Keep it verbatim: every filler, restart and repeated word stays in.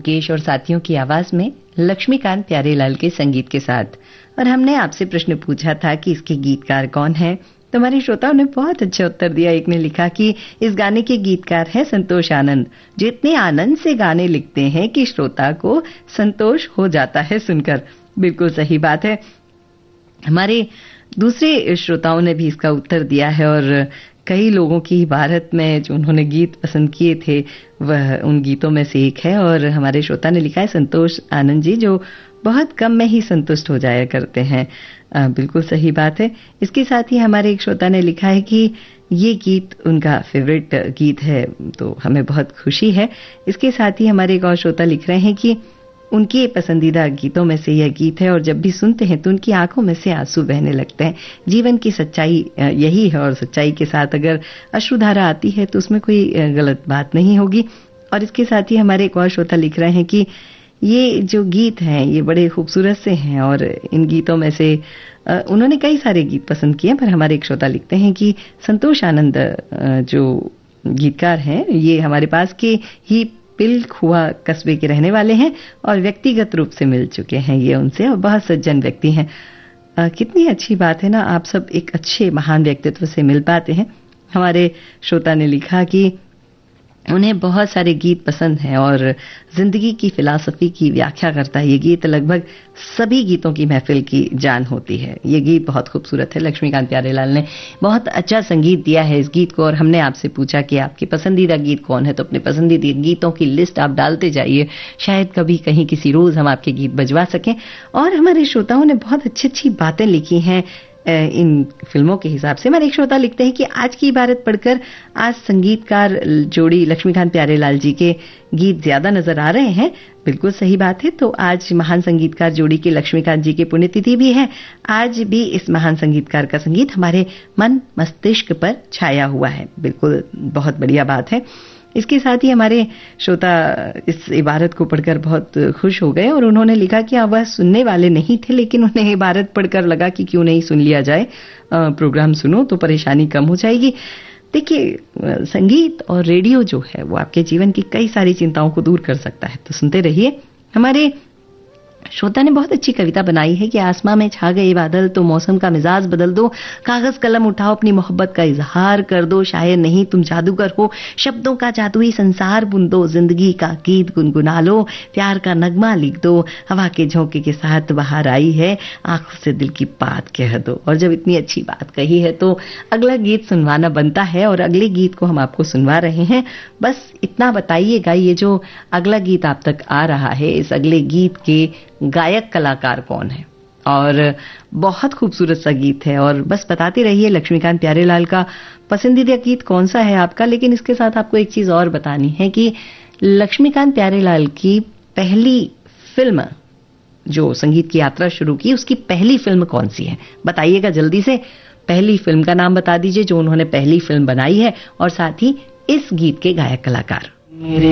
केश और साथियों की आवाज में लक्ष्मीकांत प्यारेलाल के संगीत के साथ। और हमने आपसे प्रश्न पूछा था कि इसके गीतकार कौन हैं, तो हमारे श्रोताओं ने बहुत अच्छा उत्तर दिया। एक ने लिखा कि इस गाने के गीतकार हैं संतोष आनंद, जो इतने आनंद से गाने लिखते हैं कि श्रोता को संतोष हो जाता है सुनकर। बिल्कुल सही बात है। हमारे दूसरे श्रोताओं ने भी इसका उत्तर दिया है और कई लोगों की भारत में जो उन्होंने गीत पसंद किए थे वह उन गीतों में से एक है। और हमारे श्रोता ने लिखा है संतोष आनंद जी, जो बहुत कम में ही संतुष्ट हो जाया करते हैं। आ, बिल्कुल सही बात है। इसके साथ ही हमारे एक श्रोता ने लिखा है कि ये गीत उनका फेवरेट गीत है, तो हमें बहुत खुशी है। इसके साथ ही हमारे एक और श्रोता लिख रहे हैं कि उनके पसंदीदा गीतों में से यह गीत है और जब भी सुनते हैं तो उनकी आंखों में से आंसू बहने लगते हैं। जीवन की सच्चाई यही है और सच्चाई के साथ अगर अश्रुधारा आती है तो उसमें कोई गलत बात नहीं होगी। और इसके साथ ही हमारे एक और श्रोता लिख रहे हैं कि ये जो गीत हैं ये बड़े खूबसूरत से हैं और इन गीतों में से उन्होंने कई सारे गीत पसंद किए, पर हमारे एक श्रोता लिखते हैं कि संतोष आनंद जो गीतकार हैं ये हमारे पास के ही पिलखुआ कस्बे के रहने वाले हैं और व्यक्तिगत रूप से मिल चुके हैं ये उनसे, और बहुत सज्जन व्यक्ति हैं। आ, कितनी अच्छी बात है ना, आप सब एक अच्छे महान व्यक्तित्व से मिल पाते हैं। हमारे श्रोता ने लिखा कि उन्हें बहुत सारे गीत पसंद हैं और जिंदगी की फिलॉसफी की व्याख्या करता है ये गीत। लगभग सभी गीतों की महफिल की जान होती है। ये गीत बहुत खूबसूरत है। लक्ष्मीकांत प्यारेलाल ने बहुत अच्छा संगीत दिया है इस गीत को। और हमने आपसे पूछा कि आपकी पसंदीदा गीत कौन है, तो अपने पसंदीदा गीतों की लिस्ट आप डालते जाइए, शायद कभी कहीं किसी रोज हम आपके गीत बजवा सकें। और हमारे श्रोताओं ने बहुत अच्छी अच्छी बातें लिखी हैं इन फिल्मों के हिसाब से। हमारे एक श्रोता लिखते हैं कि आज की इबारत पढ़कर आज संगीतकार जोड़ी लक्ष्मीकांत प्यारेलाल जी के गीत ज्यादा नजर आ रहे हैं। बिल्कुल सही बात है। तो आज महान संगीतकार जोड़ी के लक्ष्मीकांत जी की पुण्यतिथि भी है। आज भी इस महान संगीतकार का संगीत हमारे मन मस्तिष्क पर छाया हुआ है। बिल्कुल बहुत बढ़िया बात है। इसके साथ ही हमारे श्रोता इस इबारत को पढ़कर बहुत खुश हो गए और उन्होंने लिखा कि वह सुनने वाले नहीं थे, लेकिन उन्हें इबारत पढ़कर लगा कि क्यों नहीं सुन लिया जाए, प्रोग्राम सुनो तो परेशानी कम हो जाएगी। देखिए, संगीत और रेडियो जो है वो आपके जीवन की कई सारी चिंताओं को दूर कर सकता है, तो सुनते रहिए। हमारे श्रोता ने बहुत अच्छी कविता बनाई है कि आसमां में छा गए बादल तो मौसम का मिजाज बदल दो, कागज कलम उठाओ अपनी मोहब्बत का इजहार कर दो, शायर नहीं तुम जादूगर हो, शब्दों का जादुई संसार बुन दो, जिंदगी का गीत गुनगुना लो, प्यार का नगमा लिख दो, हवा के झोंके के साथ बाहर आई है, आंखों से दिल की बात कह दो। और जब इतनी अच्छी बात कही है तो अगला गीत सुनवाना बनता है और अगले गीत को हम आपको सुनवा रहे हैं। बस इतना बताइएगा, ये जो अगला गीत आप तक आ रहा है, इस अगले गीत के गायक कलाकार कौन है। और बहुत खूबसूरत सा गीत है और बस बताते रहिए लक्ष्मीकांत प्यारेलाल का पसंदीदा गीत कौन सा है आपका। लेकिन इसके साथ आपको एक चीज और बतानी है कि लक्ष्मीकांत प्यारेलाल की पहली फिल्म जो संगीत की यात्रा शुरू की, उसकी पहली फिल्म कौन सी है, बताइएगा जल्दी से। पहली फिल्म का नाम बता दीजिए जो उन्होंने पहली फिल्म बनाई है और साथ ही इस गीत के गायक कलाकार।